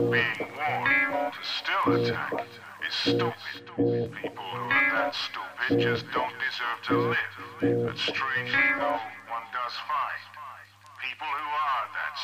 Being warned to still attack is stupid. People who are that stupid just don't deserve to live. But strangely though, one does find people who are that